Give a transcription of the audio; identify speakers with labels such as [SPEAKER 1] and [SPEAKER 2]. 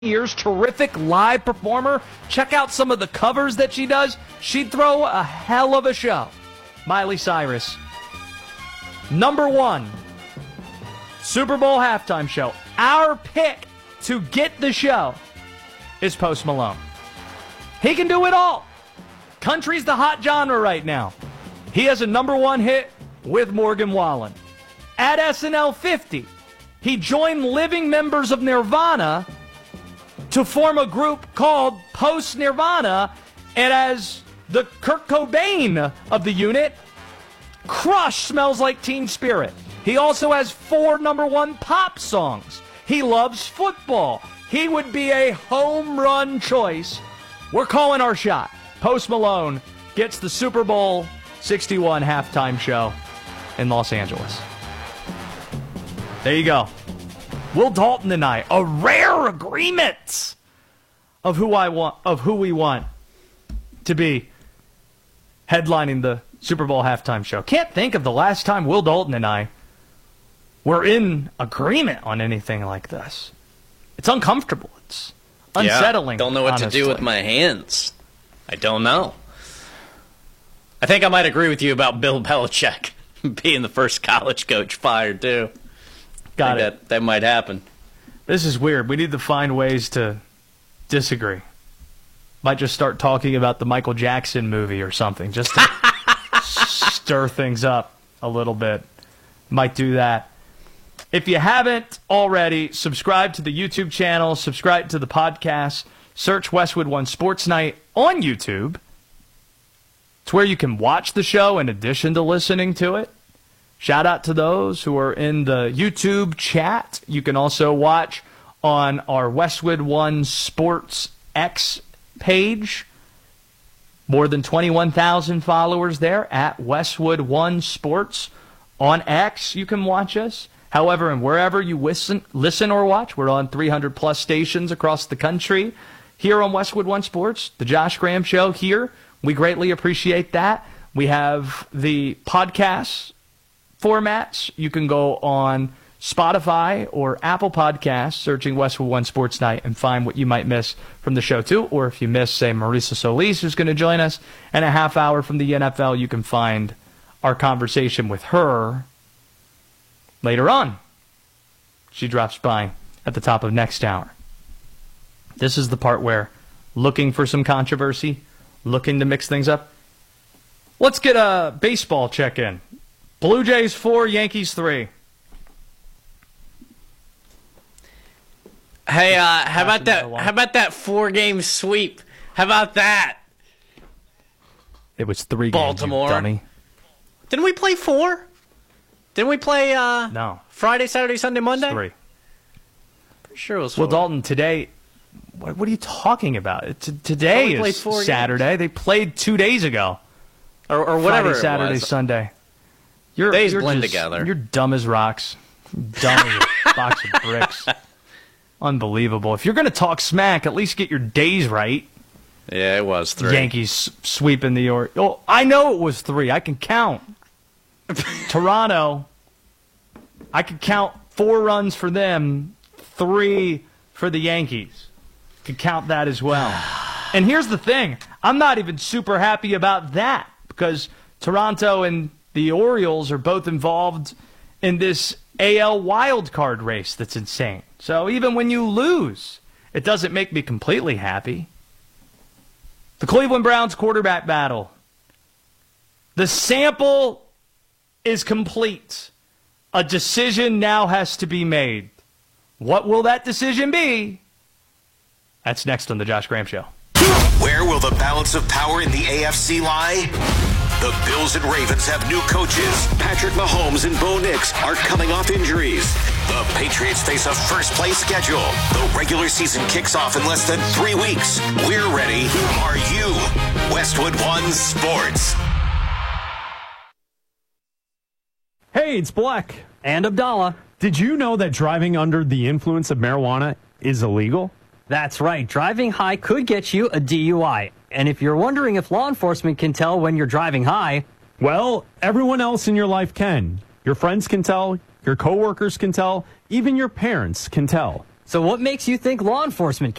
[SPEAKER 1] years, terrific live performer. Check out some of the covers that she does. She'd throw a hell of a show. Miley Cyrus. Number 1, Super Bowl halftime show. Our pick to get the show is Post Malone. He can do it all. Country's the hot genre right now. He has a number 1 hit with Morgan Wallen. At SNL 50, he joined living members of Nirvana to form a group called Post Nirvana, and as the Kurt Cobain of the unit, Crush Smells Like Teen Spirit. He also has 4 number 1 pop songs. He loves football. He would be a home run choice. We're calling our shot. Post Malone gets the Super Bowl 61 halftime show in Los Angeles. There you go. Will Dalton and I, a rare agreement of who we want to be headlining the Super Bowl halftime show. Can't think of the last time Will Dalton and I were in agreement on anything like this. It's uncomfortable. It's unsettling.
[SPEAKER 2] Don't know what to do with my hands. I don't know. I think I might agree with you about Bill Belichick being the first college coach fired, too.
[SPEAKER 1] Got it.
[SPEAKER 2] That might happen.
[SPEAKER 1] This is weird. We need to find ways to disagree. Might just start talking about the Michael Jackson movie or something, just to stir things up a little bit. Might do that. If you haven't already, subscribe to the YouTube channel, subscribe to the podcast, search Westwood One Sports Night on YouTube. It's where you can watch the show in addition to listening to it. Shout out to those who are in the YouTube chat. You can also watch on our Westwood One Sports X page. More than 21,000 followers there at Westwood One Sports. On X, you can watch us. However, and wherever you listen or watch, we're on 300-plus stations across the country. Here on Westwood One Sports, the Josh Graham Show here. We greatly appreciate that. We have the podcasts formats. You can go on Spotify or Apple Podcasts, searching Westwood One Sports Night, and find what you might miss from the show too. Or if you miss, say, Marisa Solis, who's going to join us, and a half hour from the NFL, you can find our conversation with her later on. She drops by at the top of next hour. This is the part where, looking for some controversy, looking to mix things up. Let's get a baseball check-in. Blue Jays 4, Yankees 3.
[SPEAKER 2] Hey, how about that 4-game sweep? How about that?
[SPEAKER 1] It was 3
[SPEAKER 2] Baltimore.
[SPEAKER 1] games, you dummy.
[SPEAKER 2] Didn't we play 4? Didn't we play
[SPEAKER 1] no.
[SPEAKER 2] Friday, Saturday, Sunday, Monday?
[SPEAKER 1] 3.
[SPEAKER 2] Pretty sure it was 4.
[SPEAKER 1] Well, Dalton, today, what are you talking about? Today is Saturday.
[SPEAKER 2] Games.
[SPEAKER 1] They played 2 days ago.
[SPEAKER 2] Or whatever.
[SPEAKER 1] Friday, Saturday, Sunday.
[SPEAKER 2] Days blend together.
[SPEAKER 1] You're dumb as rocks. Dumb as a box of bricks. Unbelievable. If you're going to talk smack, at least get your days right.
[SPEAKER 2] Yeah, it was 3.
[SPEAKER 1] Yankees sweeping the Orioles. Oh, I know it was 3. I can count. Toronto, I could count 4 runs for them, 3 for the Yankees. Could count that as well. And here's the thing. I'm not even super happy about that because Toronto and the Orioles are both involved in this AL wildcard race that's insane. So even when you lose, it doesn't make me completely happy. The Cleveland Browns quarterback battle. The sample is complete. A decision now has to be made. What will that decision be? That's next on The Josh Graham Show.
[SPEAKER 3] Where will the balance of power in the AFC lie? The Bills and Ravens have new coaches. Patrick Mahomes and Bo Nix are coming off injuries. The Patriots face a first-place schedule. The regular season kicks off in less than 3 weeks. We're ready. Are you? Westwood One Sports.
[SPEAKER 4] Hey, it's Black.
[SPEAKER 5] And Abdallah.
[SPEAKER 4] Did you know that driving under the influence of marijuana is illegal?
[SPEAKER 5] That's right. Driving high could get you a DUI. And if you're wondering if law enforcement can tell when you're driving high,
[SPEAKER 4] well, everyone else in your life can. Your friends can tell, your coworkers can tell, even your parents can tell.
[SPEAKER 5] So what makes you think law enforcement